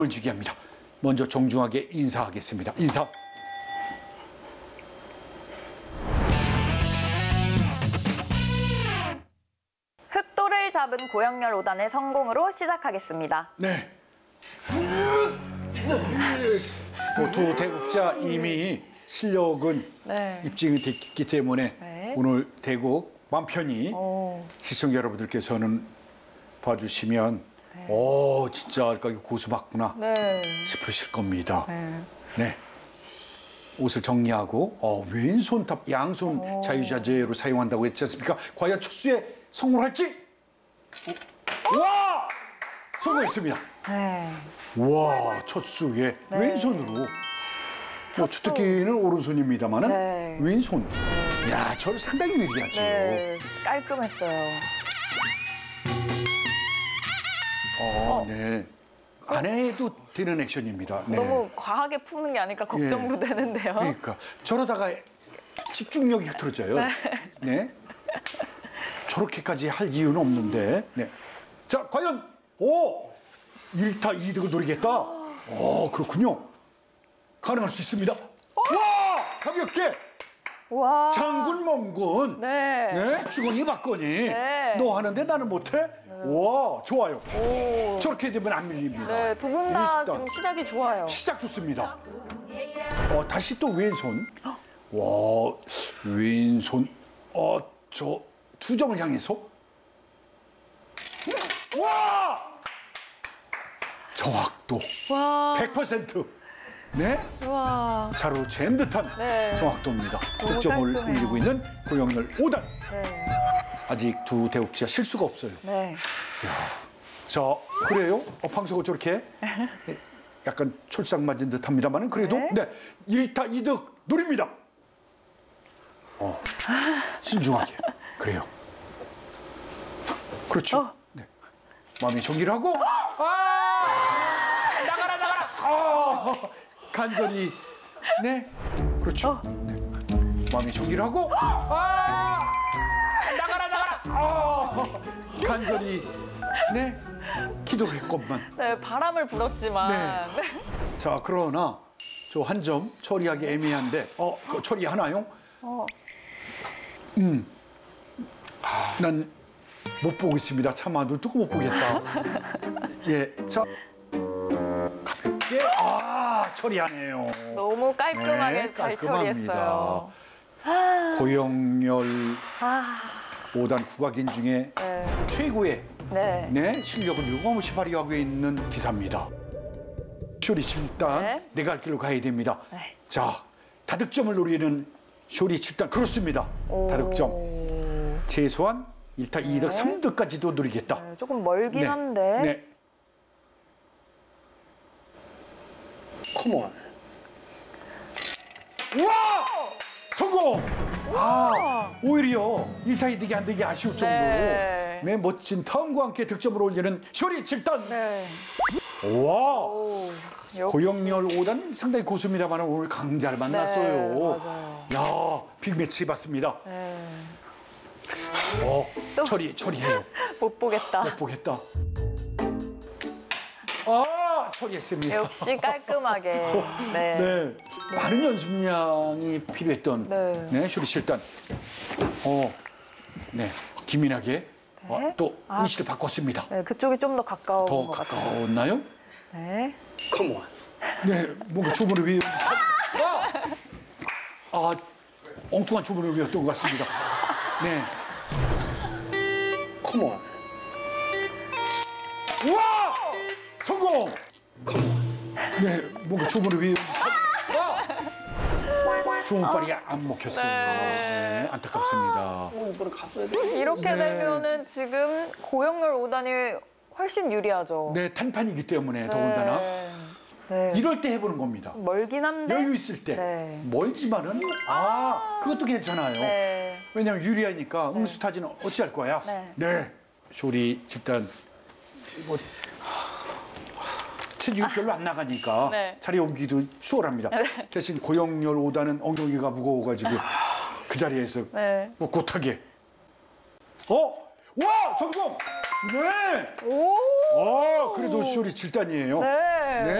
주게 합니다. 먼저 정중하게 인사하겠습니다. 인사. 흑도를 잡은 고영렬 5단의 성공으로 시작하겠습니다. 네. 두 대국자 이미 실력은 입증이 됐기 때문에 오늘 대국 마음 편히 시청자 여러분들께서는 봐주시면 진짜 고수 맞구나 싶으실 겁니다. 네. 옷을 정리하고 왼손 탑 양손 자유자재로 사용한다고 했지 않습니까? 과연 첫 수에 성공할지? 와! 성공했습니다. 와, 첫 수에 왼손으로. 주특기는 오른손입니다만은 왼손. 야, 저를 상당히 유리하죠. 깔끔했어요. 네. 안 해도 되는 액션입니다. 네. 너무 과하게 푸는 게 아닐까 걱정도 되는데요. 그러니까 저러다가 집중력이 흐트러져요. 네. 저렇게까지 할 이유는 없는데. 네. 자, 과연 1타 2득을 노리겠다. 그렇군요. 가능할 수 있습니다. 와! 가볍게. 와. 장군 멍군. 네. 주거니 받거니. 너 하는데 나는 못해? 와, 좋아요. 저렇게 되면 안 밀립니다. 네, 두 분 다 지금 시작이 좋아요. 시작 좋습니다. 다시 또 왼손. 와, 왼손. 저 두 점을 향해서. 와! 정확도. 와. 100%. 네? 와. 자로 잰 듯한 정확도입니다. 득점을 깔끔해요. 올리고 있는 고영렬 5단. 아직 두 대국자 실수가 없어요. 자, 그래요? 방석을 저렇게 약간 촐싹 맞은 듯 합니다만은 그래도 1타 2득 노립니다. 신중하게. 그래요. 그렇죠. 네. 마음이 정리를 하고 나가라. 간절히 그렇죠. 네. 마음이 정리를 하고 나가라. 간절히 기도를 했건만. 네, 바람을 불었지만. 자, 그러나 저 한 점 처리하기 애매한데 처리하나요? 난 못 보고 있습니다. 차마 눈 뜨고 못 보겠다. 예, 자 가볍게 처리하네요. 너무 깔끔하게 잘 깔끔합니다. 처리했어요. 고영렬 5단 국악인 중에 최고의 실력을 유감없이 발휘하고 있는 기사입니다. 쇼리 7단 내가 갈 길로 가야 됩니다. 자, 다득점을 노리는 쇼리 7단 그렇습니다. 다득점 최소한 1타 2득 3득까지도 노리겠다. 조금 멀긴 한데. 컴온. 와! 성공! 오히려 1타 2득이 안 되기 아쉬울 정도로 멋진 턴과 함께 득점을 올리는 쇼리 7단. 와! 고영렬 5단 상당히 고수입니다만 오늘 강자를 만났어요. 야, 빅매치 봤습니다. 처리해요. 못 보겠다. 못 보겠다. 처리했습니다. 역시 깔끔하게. 많은 연습량이 필요했던 쇼리 7단. 기민하게 또 위치를 바꿨습니다. 그쪽이 좀 더 가까운 더 것 같아요. 가까웠나요? 컴온. 뭔가 주문을 위해 엉뚱한 주문을 위했던 것 같습니다. 컴온. 와! 성공! 컴온. 뭔가 주문을 위해 주문발이 안 먹혔어요. 안타깝습니다. 이번에 갔어야 돼. 이렇게 되면은 지금 고영렬 5단이 훨씬 유리하죠. 탄판이기 때문에 더군다나 이럴 때 해보는 겁니다. 멀긴 한데. 여유 있을 때 멀지만은 그것도 괜찮아요. 왜냐하면 유리하니까 응수타지는 어찌할 거야. 쇼리 집단 체중이 별로 안 나가니까 자리 옮기기도 수월합니다. 대신 고영렬 5단은 엉덩이가 무거워가지고 그 자리에서 꿋꿋하게. 와! 성공! 오! 그래도 쇼리 7단이에요.